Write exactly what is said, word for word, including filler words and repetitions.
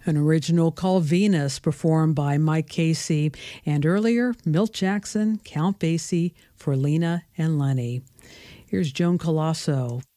An original called Venus, performed by Mike Casey, and earlier, Milt Jackson, Count Basie for Lena and Lenny. Here's Joan Colosso